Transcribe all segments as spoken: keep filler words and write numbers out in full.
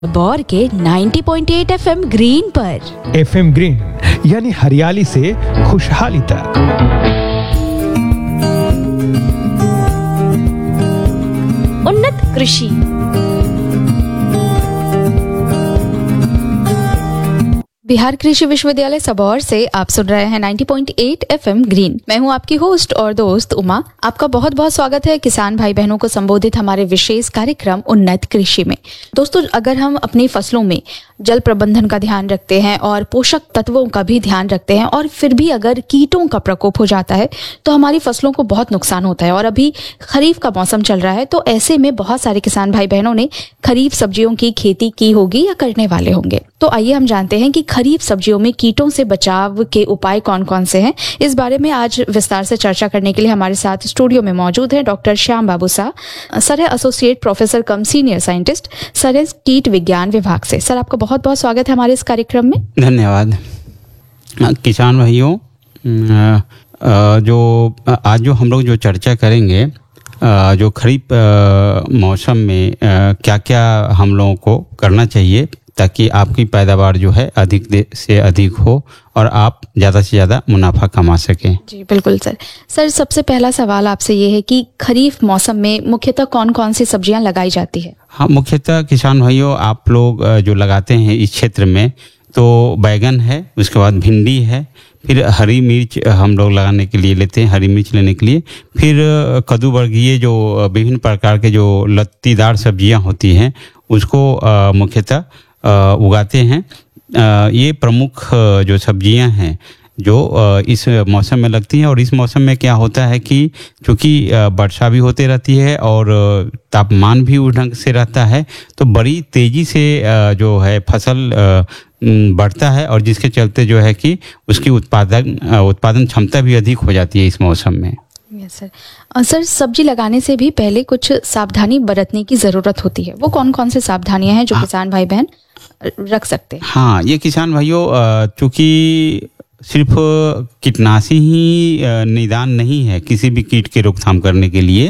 बौर के नब्बे पॉइंट आठ एफएम ग्रीन पर। एफएम ग्रीन यानी हरियाली से खुशहाली तक। उन्नत कृषि। बिहार कृषि विश्वविद्यालय सबौर से आप सुन रहे हैं नब्बे पॉइंट आठ एफएम ग्रीन। मैं हूं आपकी होस्ट और दोस्त उमा। आपका बहुत बहुत स्वागत है किसान भाई बहनों को संबोधित हमारे विशेष कार्यक्रम उन्नत कृषि में। दोस्तों, अगर हम अपनी फसलों में जल प्रबंधन का ध्यान रखते हैं और पोषक तत्वों का भी ध्यान रखते हैं और फिर भी अगर कीटों का प्रकोप हो जाता है तो हमारी फसलों को बहुत नुकसान होता है। और अभी खरीफ का मौसम चल रहा है, तो ऐसे में बहुत सारे किसान भाई बहनों ने खरीफ सब्जियों की खेती की होगी या करने वाले होंगे। तो आइए हम जानते हैं कि खरीफ सब्जियों में कीटों से बचाव के उपाय कौन कौन से हैं। इस बारे में आज विस्तार से चर्चा करने के लिए हमारे साथ स्टूडियो में मौजूद हैं डॉक्टर श्याम बाबू शाह। सर है एसोसिएट प्रोफेसर कम सीनियर साइंटिस्ट, सर है कीट विज्ञान विभाग से। सर, आपका बहुत बहुत स्वागत है हमारे इस कार्यक्रम में। धन्यवाद। किसान भाइयों, जो आज जो हम लोग जो चर्चा करेंगे, जो खरीफ मौसम में क्या क्या हम लोगों को करना चाहिए ताकि आपकी पैदावार जो है अधिक से अधिक हो और आप ज़्यादा से ज़्यादा मुनाफा कमा सकें। जी बिल्कुल सर। सर, सबसे पहला सवाल आपसे ये है कि खरीफ मौसम में मुख्यतः कौन कौन सी सब्जियां लगाई जाती है? हाँ, मुख्यतः किसान भाइयों आप लोग जो लगाते हैं इस क्षेत्र में, तो बैगन है, उसके बाद भिंडी है, फिर हरी मिर्च हम लोग लगाने के लिए लेते हैं, हरी मिर्च लेने के लिए, फिर कद्दू वर्गीय जो विभिन्न प्रकार के जो लत्तीदार सब्जियां होती हैं उसको मुख्यतः उगाते हैं। ये प्रमुख जो सब्जियां हैं जो इस मौसम में लगती हैं। और इस मौसम में क्या होता है कि चूँकि वर्षा भी होती रहती है और तापमान भी उस ढंग से रहता है, तो बड़ी तेज़ी से जो है फसल बढ़ता है और जिसके चलते जो है कि उसकी उत्पादन उत्पादन क्षमता भी अधिक हो जाती है इस मौसम में। Yes sir. सर, सब्जी लगाने से भी पहले कुछ सावधानी बरतने की ज़रूरत होती है, वो कौन कौन से सावधानियां हैं जो हाँ, किसान भाई बहन रख सकते हैं? हाँ, ये किसान भाइयों, चूँकि सिर्फ कीटनाशी ही निदान नहीं है किसी भी कीट के रोकथाम करने के लिए,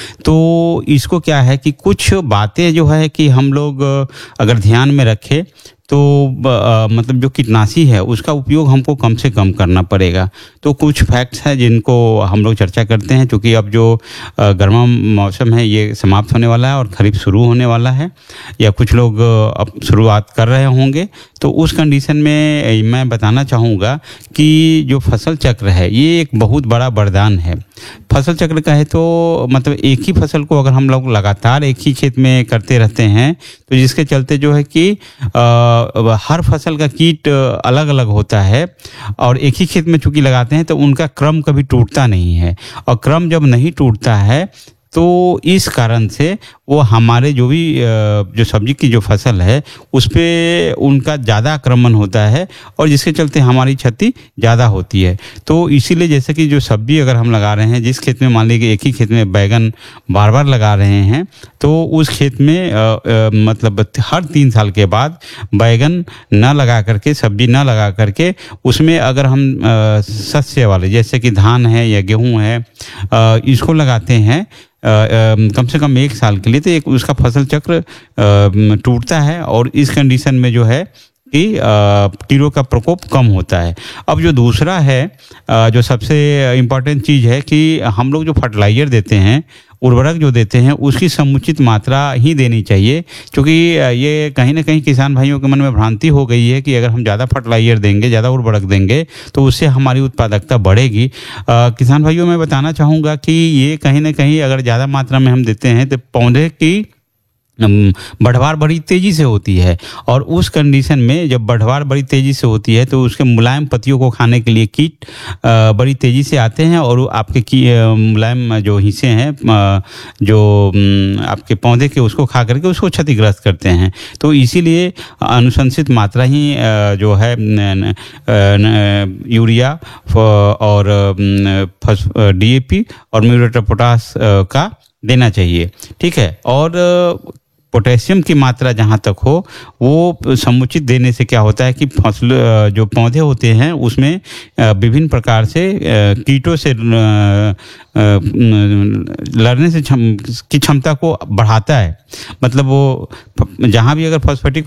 तो इसको क्या है कि कुछ बातें जो है कि हम लोग अगर ध्यान में रखें तो आ, मतलब जो कीटनाशी है उसका उपयोग हमको कम से कम करना पड़ेगा। तो कुछ फैक्ट्स हैं जिनको हम लोग चर्चा करते हैं, क्योंकि अब जो गर्मा मौसम है ये समाप्त होने वाला है और खरीफ शुरू होने वाला है, या कुछ लोग अब शुरुआत कर रहे होंगे। तो उस कंडीशन में मैं बताना चाहूँगा कि जो फसल चक्र है ये एक बहुत बड़ा वरदान है। फसल चक्र का है तो मतलब एक ही फसल को अगर हम लोग लगातार एक ही खेत में करते रहते हैं तो जिसके चलते जो है कि आ, हर फसल का कीट अलग अलग होता है और एक ही खेत में चूंकि लगाते हैं तो उनका क्रम कभी टूटता नहीं है। और क्रम जब नहीं टूटता है तो इस कारण से वो हमारे जो भी जो सब्जी की जो फसल है उस पर उनका ज़्यादा आक्रमण होता है और जिसके चलते हमारी क्षति ज़्यादा होती है। तो इसीलिए जैसे कि जो सब्जी अगर हम लगा रहे हैं, जिस खेत में मान लीजिए एक ही खेत में बैगन बार बार लगा रहे हैं, तो उस खेत में आ, आ, मतलब हर तीन साल के बाद बैगन न लगा करके, सब्जी न लगा करके उसमें अगर हम शस्य वाले जैसे कि धान है या गेहूँ है आ, इसको लगाते हैं आ, आ, कम से कम एक साल के लिए, तो एक उसका फसल चक्र टूटता है और इस कंडीशन में जो है कि कीड़ों का प्रकोप कम होता है। अब जो दूसरा है, आ, जो सबसे इम्पॉर्टेंट चीज़ है कि हम लोग जो फर्टिलाइज़र देते हैं, उर्वरक जो देते हैं, उसकी समुचित मात्रा ही देनी चाहिए। क्योंकि ये कहीं ना कहीं किसान भाइयों के मन में भ्रांति हो गई है कि अगर हम ज़्यादा फर्टिलाइज़र देंगे, ज़्यादा उर्वरक देंगे तो उससे हमारी उत्पादकता बढ़ेगी। आ, किसान भाइयों मैं बताना चाहूँगा कि ये कहीं ना कहीं अगर ज़्यादा मात्रा में हम देते हैं तो पौधे की बढ़वार बड़ी तेज़ी से होती है और उस कंडीशन में जब बढ़वार बड़ी तेज़ी से होती है तो उसके मुलायम पत्तियों को खाने के लिए कीट बड़ी तेज़ी से आते हैं और आपके की मुलायम जो हिस्से हैं जो आपके पौधे के उसको खा करके उसको क्षतिग्रस्त करते हैं। तो इसीलिए अनुशंसित मात्रा ही जो है यूरिया और डी ए पी और म्यूरेट ऑफ पोटाश का देना चाहिए। ठीक है। और पोटेशियम की मात्रा जहाँ तक हो वो समुचित देने से क्या होता है कि फसल जो पौधे होते हैं उसमें विभिन्न प्रकार से कीटों से लड़ने से क्षम की क्षमता को बढ़ाता है। मतलब वो जहाँ भी अगर फॉस्फेटिक